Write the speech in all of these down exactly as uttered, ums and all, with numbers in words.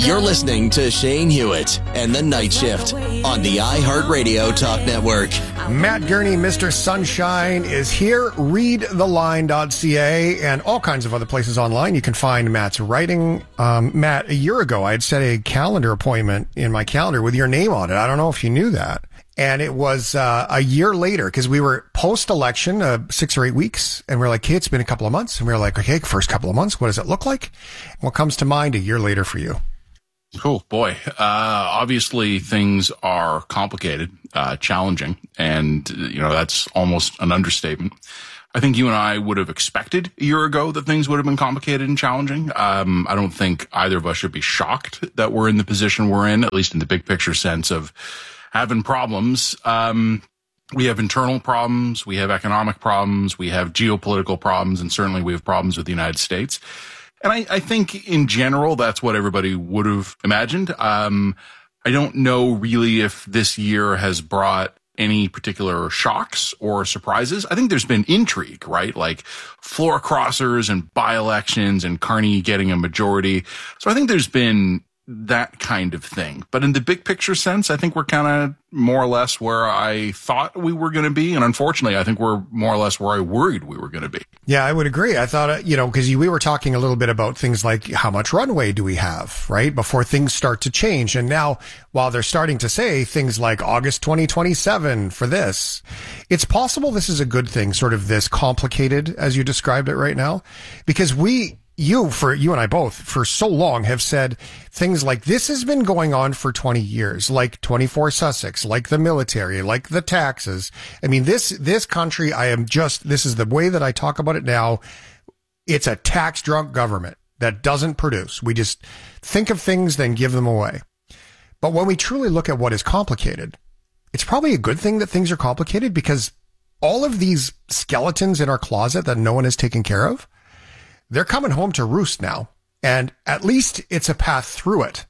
You're listening to Shane Hewitt and The Night Shift on the iHeartRadio Talk Network. Matt Gurney, Mister Sunshine, is here. read the line dot c a and all kinds of other places online. You can find Matt's writing. Um, Matt, a year ago, I had set a calendar appointment in my calendar with your name on it. I don't know if you knew that. And it was uh, a year later, because we were post-election, uh, six or eight weeks, and we we're like, hey, it's been a couple of months. And we were like, okay, first couple of months, what does it look like? What comes to mind a year later for you? Cool. Boy, uh, obviously things are complicated, uh, challenging, and, you know, that's almost an understatement. I think you and I would have expected a year ago that things would have been complicated and challenging. Um, I don't think either of us should be shocked that we're in the position we're in, at least in the big picture sense of having problems. Um, we have internal problems, we have economic problems, we have geopolitical problems, and certainly we have problems with the United States. And I, I think in general, that's what everybody would have imagined. Um, I don't know really if this year has brought any particular shocks or surprises. I think there's been intrigue, right? Like floor crossers and by-elections and Carney getting a majority. So I think there's been that kind of thing. But in the big picture sense, I think we're kind of more or less where I thought we were going to be. And unfortunately, I think we're more or less where I worried we were going to be. Yeah, I would agree. I thought, uh, you know, because we were talking a little bit about things like how much runway do we have, right? Before things start to change. And now, while they're starting to say things like August twenty twenty-seven for this, it's possible this is a good thing, sort of this complicated as you described it right now, because we, You, for you and I both, for so long have said things like this has been going on for twenty years, like twenty-four Sussex, like the military, like the taxes. I mean, this, this country, I am just, this is the way that I talk about it now. It's a tax drunk government that doesn't produce. We just think of things, then give them away. But when we truly look at what is complicated, it's probably a good thing that things are complicated, because all of these skeletons in our closet that no one has taken care of, they're coming home to roost now, and at least it's a path through it.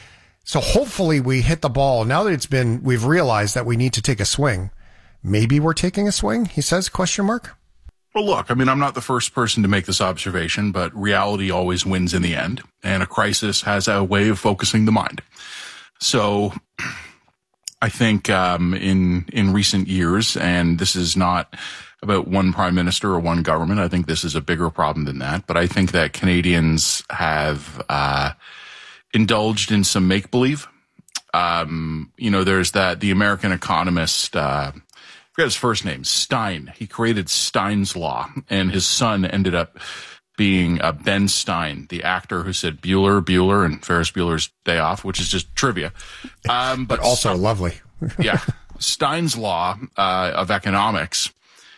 So hopefully we hit the ball. Now that it's been, we've realized that we need to take a swing. Maybe we're taking a swing, he says, question mark. Well, look, I mean, I'm not the first person to make this observation, but reality always wins in the end, and a crisis has a way of focusing the mind. So I think um, in in recent years, and this is not about one prime minister or one government. I think this is a bigger problem than that. But I think that Canadians have uh, indulged in some make-believe. Um, you know, there's that, the American economist, uh, I forget his first name, Stein. He created Stein's Law, and his son ended up being uh, Ben Stein, the actor who said Bueller, Bueller, and Ferris Bueller's Day Off, which is just trivia. Um, but, but also some, lovely. Yeah. Stein's Law uh, of economics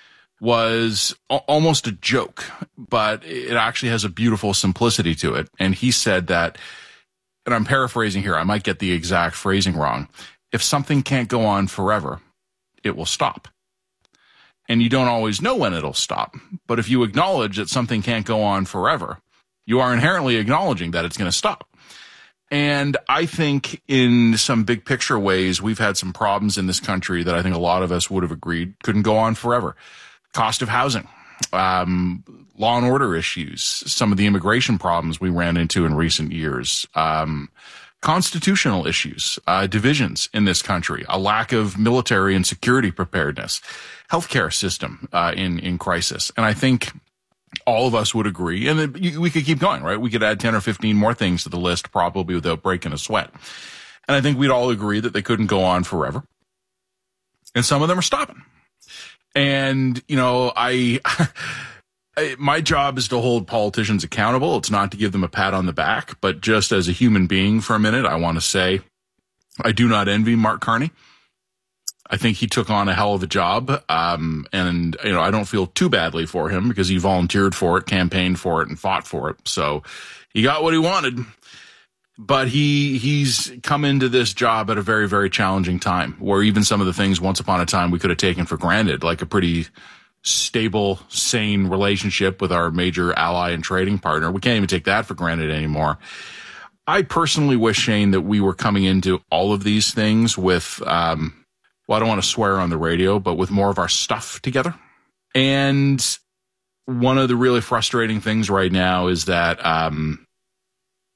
was a- almost a joke, but it actually has a beautiful simplicity to it. And he said that, and I'm paraphrasing here, I might get the exact phrasing wrong. If something can't go on forever, it will stop. And you don't always know when it'll stop. But if you acknowledge that something can't go on forever, you are inherently acknowledging that it's going to stop. And I think in some big picture ways, we've had some problems in this country that I think a lot of us would have agreed couldn't go on forever. Cost of housing, um, law and order issues, some of the immigration problems we ran into in recent years, um, constitutional issues, uh, divisions in this country, a lack of military and security preparedness, healthcare system uh, in in crisis. And I think all of us would agree, and we could keep going, right? We could add ten or fifteen more things to the list probably without breaking a sweat. And I think we'd all agree that they couldn't go on forever. And some of them are stopping. And, you know, I, I, my job is to hold politicians accountable. It's not to give them a pat on the back, but just as a human being for a minute, I want to say I do not envy Mark Carney. I think he took on a hell of a job. Um, and, you know, I don't feel too badly for him because he volunteered for it, campaigned for it, and fought for it. So he got what he wanted. But he he's come into this job at a very, very challenging time where even some of the things once upon a time we could have taken for granted, like a pretty stable, sane relationship with our major ally and trading partner, we can't even take that for granted anymore. I personally wish, Shane, that we were coming into all of these things with, um, well, I don't want to swear on the radio, but with more of our stuff together. And one of the really frustrating things right now is that, um,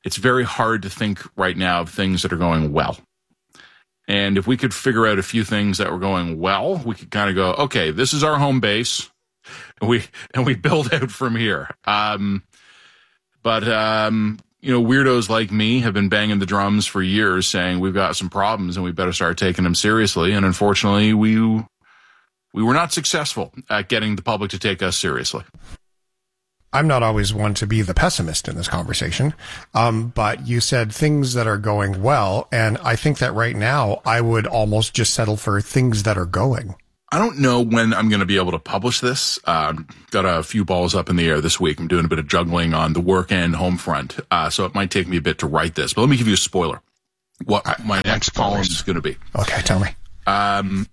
it's very hard to think right now of things that are going well. And if we could figure out a few things that were going well, we could kind of go, okay, this is our home base, and we and we build out from here. Um, but um, you know, weirdos like me have been banging the drums for years, saying we've got some problems and we better start taking them seriously. And unfortunately, we we were not successful at getting the public to take us seriously. I'm not always one to be the pessimist in this conversation, um, but you said things that are going well, and I think that right now I would almost just settle for things that are going. I don't know when I'm going to be able to publish this. Um, got a few balls up in the air this week. I'm doing a bit of juggling on the work and home front, uh, so it might take me a bit to write this. But let me give you a spoiler. What my next column is going to be. Okay, tell me. Um,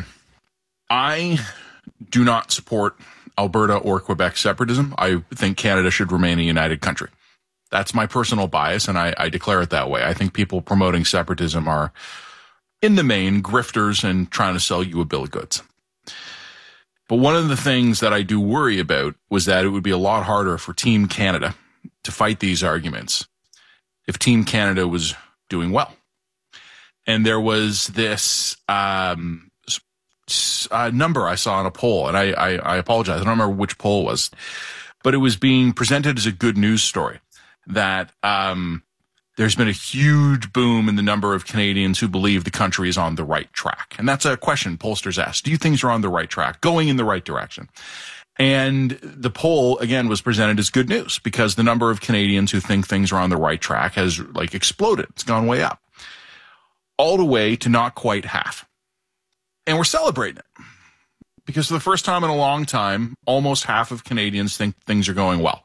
I do not support Alberta or Quebec separatism. I think Canada should remain a united country. That's my personal bias, and I, I declare it that way. I think people promoting separatism are, in the main, grifters and trying to sell you a bill of goods. But one of the things that I do worry about was that it would be a lot harder for Team Canada to fight these arguments if Team Canada was doing well. And there was this um Uh, number I saw on a poll, and I, I, I apologize. I don't remember which poll it was, but it was being presented as a good news story that um, there's been a huge boom in the number of Canadians who believe the country is on the right track. And that's a question pollsters ask. Do you think you're on the right track, going in the right direction? And the poll, again, was presented as good news because the number of Canadians who think things are on the right track has like exploded. It's gone way up, all the way to not quite half. And we're celebrating it because for the first time in a long time, almost half of Canadians think things are going well.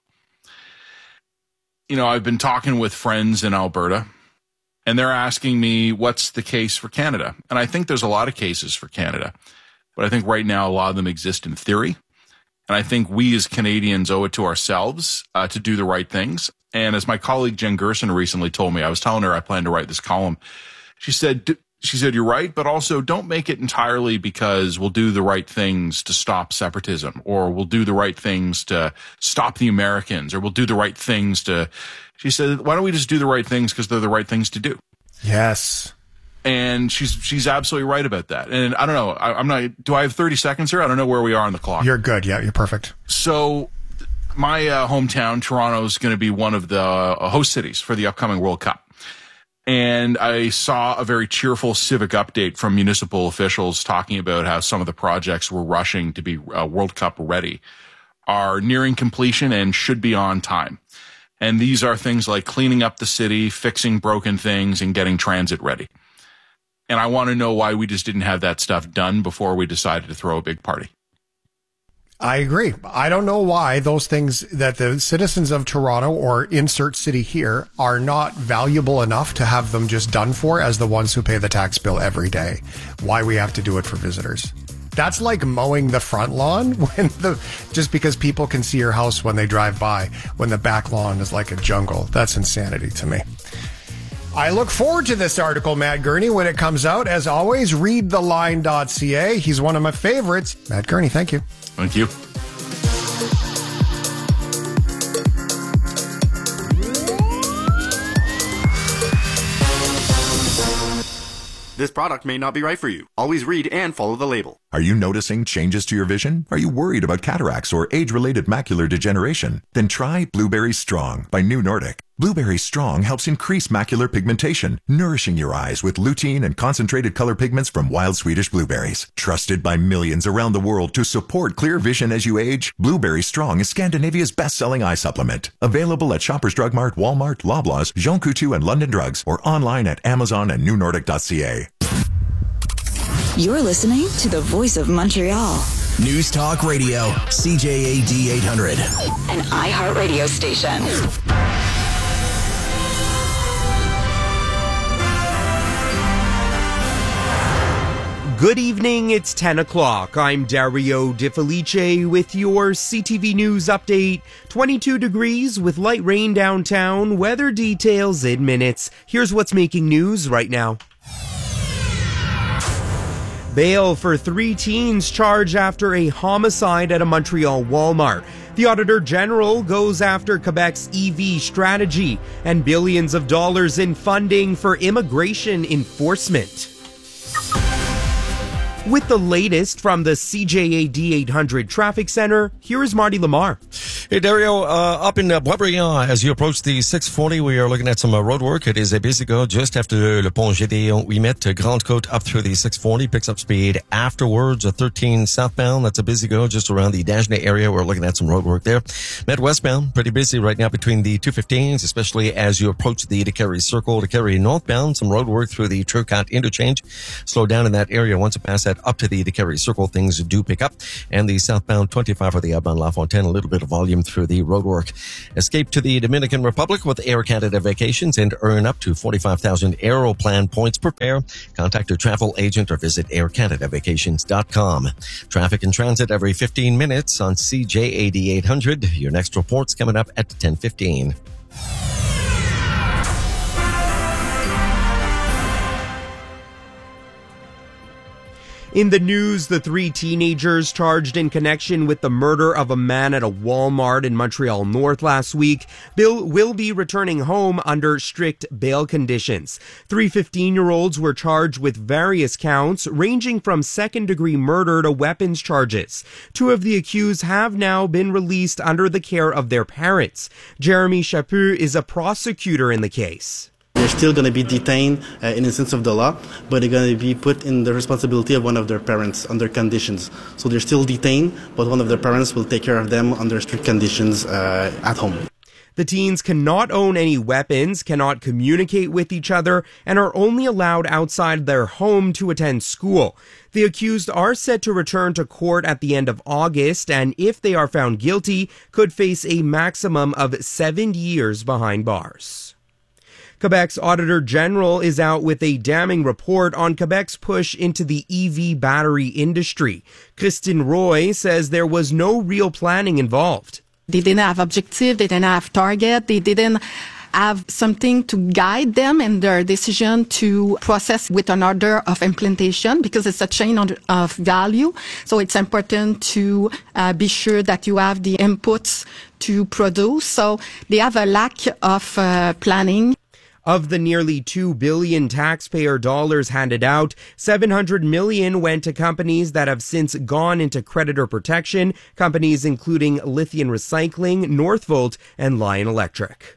You know, I've been talking with friends in Alberta, and they're asking me, what's the case for Canada? And I think there's a lot of cases for Canada, but I think right now a lot of them exist in theory. And I think we as Canadians owe it to ourselves uh, to do the right things. And as my colleague Jen Gerson recently told me, I was telling her I plan to write this column. She said, She said, you're right, but also don't make it entirely because we'll do the right things to stop separatism, or we'll do the right things to stop the Americans, or we'll do the right things to, she said, why don't we just do the right things because they're the right things to do? Yes. And she's she's absolutely right about that. And I don't know, I, I'm not, do I have thirty seconds here? I don't know where we are on the clock. You're good. Yeah, you're perfect. So my uh, hometown, Toronto, is going to be one of the uh, host cities for the upcoming World Cup. And I saw a very cheerful civic update from municipal officials talking about how some of the projects we're rushing to be uh, World Cup ready are nearing completion and should be on time. And these are things like cleaning up the city, fixing broken things, and getting transit ready. And I want to know why we just didn't have that stuff done before we decided to throw a big party. I agree. I don't know why those things that the citizens of Toronto or insert city here are not valuable enough to have them just done for as the ones who pay the tax bill every day. Why we have to do it for visitors. That's like mowing the front lawn when the just because people can see your house when they drive by, when the back lawn is like a jungle. That's insanity to me. I look forward to this article, Matt Gurney, when it comes out. As always, read the line dot c a. He's one of my favorites. Matt Gurney, thank you. Thank you. This product may not be right for you. Always read and follow the label. Are you noticing changes to your vision? Are you worried about cataracts or age-related macular degeneration? Then try Blueberry Strong by New Nordic. Blueberry Strong helps increase macular pigmentation, nourishing your eyes with lutein and concentrated color pigments from wild Swedish blueberries. Trusted by millions around the world to support clear vision as you age, Blueberry Strong is Scandinavia's best-selling eye supplement. Available at Shoppers Drug Mart, Walmart, Loblaws, Jean Coutu, and London Drugs, or online at Amazon and new nordic dot c a. You're listening to the Voice of Montreal. News Talk Radio, C J A D eight hundred. An iHeartRadio station. Good evening, it's ten o'clock. I'm Dario Di Felice with your C T V News update. twenty-two degrees with light rain downtown. Weather details in minutes. Here's what's making news right now. Bail for three teens charged after a homicide at a Montreal Walmart. The Auditor General goes after Quebec's E V strategy and billions of dollars in funding for immigration enforcement. With the latest from the C J A D eight hundred Traffic Center, here is Marty Lamar. Hey, Dario, uh, up in uh, Boisbriand, as you approach the six forty, we are looking at some uh, road work. It is a busy go just after Le Pont Gédéon Ouimet, uh, Grande Côte up through the six forty, picks up speed afterwards, a thirteen southbound. That's a busy go just around the Dagenais area. We're looking at some road work there. Met westbound, pretty busy right now between the two fifteens, especially as you approach the Decarie Circle. Decarie northbound, some road work through the Trucot interchange. Slow down in that area. Once you pass that up to the Decarie Circle, things do pick up. And the southbound twenty-five for the outbound La Fontaine, a little bit of volume through the roadwork. Escape to the Dominican Republic with Air Canada Vacations and earn up to forty-five thousand Aeroplan points per pair. Contact your travel agent or visit air canada vacations dot com. Traffic and transit every fifteen minutes on C J A D eight hundred. Your next report's coming up at ten fifteen. In the news, the three teenagers charged in connection with the murder of a man at a Walmart in Montreal North last week Bill will be returning home under strict bail conditions. Three fifteen-year-olds were charged with various counts, ranging from second-degree murder to weapons charges. Two of the accused have now been released under the care of their parents. Jeremy Chaput is a prosecutor in the case. They're still going to be detained uh, in the sense of the law, but they're going to be put in the responsibility of one of their parents under conditions. So they're still detained, but one of their parents will take care of them under strict conditions uh, at home. The teens cannot own any weapons, cannot communicate with each other, and are only allowed outside their home to attend school. The accused are set to return to court at the end of August, and if they are found guilty, could face a maximum of seven years behind bars. Quebec's Auditor General is out with a damning report on Quebec's push into the E V battery industry. Christine Roy says there was no real planning involved. They didn't have objective, they didn't have target, they didn't have something to guide them in their decision to process with an order of implementation, because it's a chain of value. So it's important to uh, be sure that you have the inputs to produce. So they have a lack of uh, planning. Of the nearly two billion dollars taxpayer dollars handed out, seven hundred million dollars went to companies that have since gone into creditor protection, companies including Lithium Recycling, Northvolt, and Lion Electric.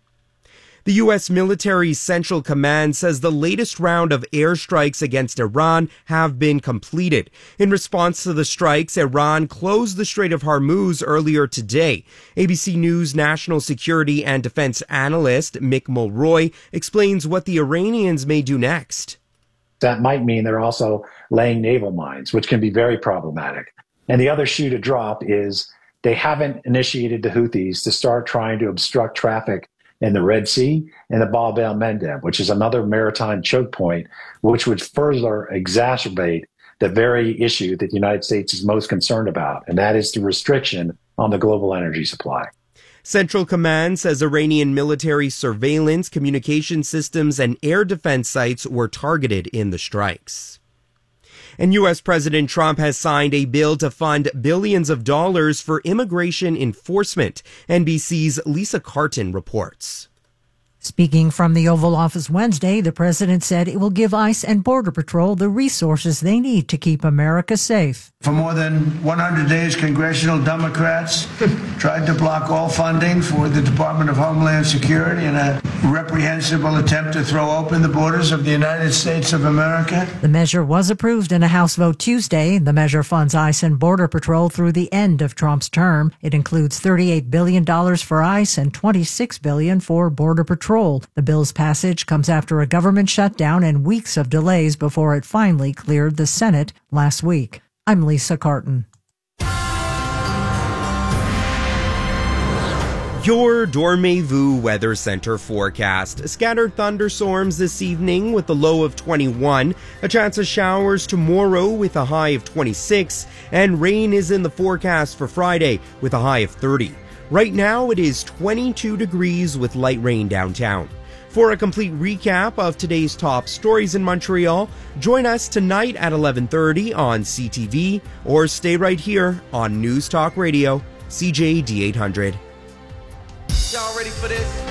The U S military Central Command says the latest round of airstrikes against Iran have been completed. In response to the strikes, Iran closed the Strait of Hormuz earlier today. A B C News national security and defense analyst Mick Mulroy explains what the Iranians may do next. That might mean they're also laying naval mines, which can be very problematic. And the other shoe to drop is they haven't initiated the Houthis to start trying to obstruct traffic in the Red Sea and the Bab el-Mandeb, which is another maritime choke point, which would further exacerbate the very issue that the United States is most concerned about, and that is the restriction on the global energy supply. Central Command says Iranian military surveillance, communication systems, and air defense sites were targeted in the strikes. And U S President Trump has signed a bill to fund billions of dollars for immigration enforcement. N B C's Lisa Carton reports. Speaking from the Oval Office Wednesday, the president said it will give ICE and Border Patrol the resources they need to keep America safe. For more than one hundred days, congressional Democrats tried to block all funding for the Department of Homeland Security in a reprehensible attempt to throw open the borders of the United States of America. The measure was approved in a House vote Tuesday. The measure funds ICE and Border Patrol through the end of Trump's term. It includes thirty-eight billion dollars for ICE and twenty-six billion dollars for Border Patrol. The bill's passage comes after a government shutdown and weeks of delays before it finally cleared the Senate last week. I'm Lisa Carton. Your Dormez-vous Weather Center forecast. Scattered thunderstorms this evening with a low of twenty-one. A chance of showers tomorrow with a high of twenty-six. And rain is in the forecast for Friday with a high of thirty. Right now it is twenty-two degrees with light rain downtown. For a complete recap of today's top stories in Montreal, join us tonight at eleven thirty on C T V or stay right here on News Talk Radio. C J D eight hundred. Y'all ready for this?